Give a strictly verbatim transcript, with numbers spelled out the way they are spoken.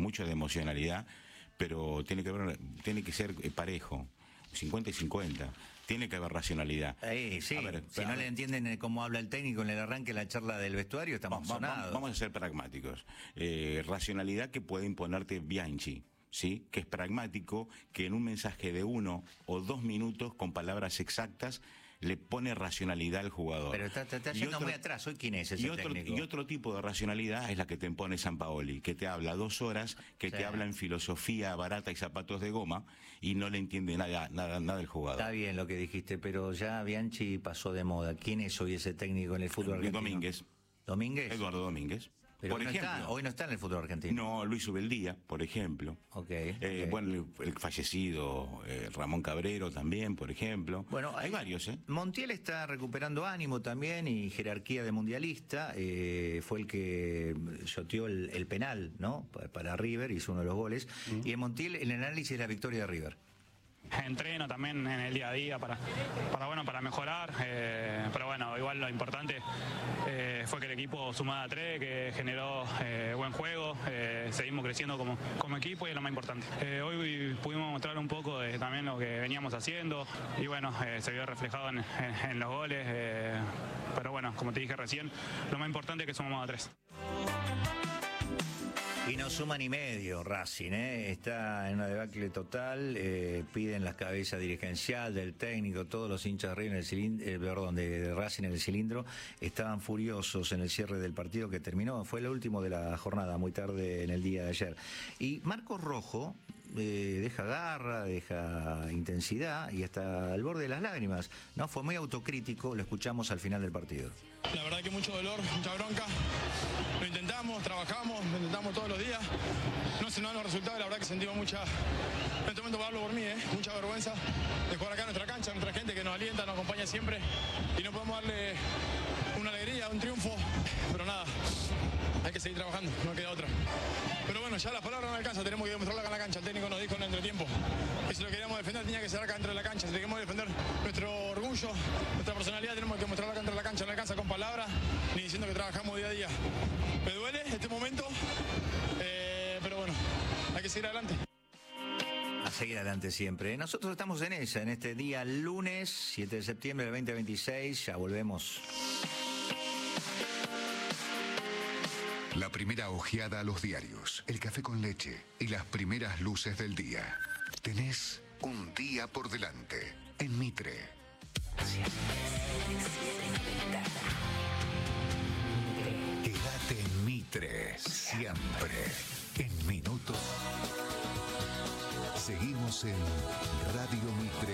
mucho de emocionalidad, pero tiene que haber, tiene que ser parejo, cincuenta y cincuenta. Tiene que haber racionalidad. Eh, sí, a ver, si a no ver. le entienden cómo habla el técnico en el arranque de la charla del vestuario, estamos Vamos, vamos, sonados. vamos a ser pragmáticos. Eh, racionalidad que puede imponerte Bianchi, ¿sí? Que es pragmático, que en un mensaje de uno o dos minutos, con palabras exactas, le pone racionalidad al jugador. Pero está, está, está Y yendo otro- muy atrás. ¿Hoy quién es ese y otro, técnico? y otro tipo de racionalidad es la que te impone Sampaoli, que te habla dos horas, que Sí. te habla en filosofía barata y zapatos de goma, y no le entiende nada, nada, nada el jugador. Está bien lo que dijiste, pero ya Bianchi pasó de moda. ¿Quién es hoy ese técnico en el fútbol argentino? Domínguez, ¿Domínguez? Eduardo Domínguez. Pero por hoy no ejemplo. está, hoy no está en el fútbol argentino. No, Luis Ubeldía, por ejemplo. Ok, Eh, ok. Bueno, el, el fallecido eh, Ramón Cabrero también, por ejemplo. Bueno, hay varios, ¿eh? Montiel está recuperando ánimo también y jerarquía de mundialista. Eh, fue el que shoteó el, el penal, ¿no? Pa- Para River, hizo uno de los goles. Y en Montiel, el análisis de la victoria de River. Entreno también en el día a día para, para bueno, para mejorar, eh, pero bueno, igual lo importante eh, fue que el equipo sumara a tres, que generó eh, buen juego, eh, seguimos creciendo como, como equipo y es lo más importante. Eh, hoy pudimos mostrar un poco de también lo que veníamos haciendo y bueno, eh, se vio reflejado en, en, en los goles, eh, pero bueno, como te dije recién, lo más importante es que sumamos a tres. Y no suman y medio Racing, ¿eh? Está en una debacle total, eh, piden las cabezas dirigencial, del técnico, todos los hinchas de River en el cilindro, eh, perdón, de, de Racing en el cilindro, estaban furiosos en el cierre del partido que terminó, fue el último de la jornada, muy tarde en el día de ayer. Y Marcos Rojo eh, deja garra, deja intensidad y hasta al borde de las lágrimas, ¿no? Fue muy autocrítico, lo escuchamos al final del partido. La verdad que mucho dolor, mucha bronca. Lo intentamos, trabajamos, lo intentamos todos los días. No se nos dan los resultados, la verdad que sentimos mucha, en este momento hablo por mí, ¿eh? mucha vergüenza de jugar acá en nuestra cancha, nuestra gente que nos alienta, nos acompaña siempre y no podemos darle una alegría, un triunfo, pero nada, hay que seguir trabajando, no queda otra. Pero bueno, ya las palabras no alcanzan, tenemos que demostrarlo acá en la cancha. El técnico nos dijo en el entretiempo que si lo queríamos defender tenía que ser acá dentro de la cancha. Si queríamos defender nuestro orgullo, nuestra personalidad, tenemos que mostrarlo acá dentro de la cancha. No alcanza con palabras ni diciendo que trabajamos día a día. Me duele este momento, eh, pero bueno, hay que seguir adelante. A seguir adelante siempre. Nosotros estamos en esa, en este día lunes, siete de septiembre del veinte veintiséis. Ya volvemos. La primera ojeada a los diarios, el café con leche y las primeras luces del día. Tenés un día por delante en Mitre. Quédate en Mitre, siempre. En minutos. Seguimos en Radio Mitre.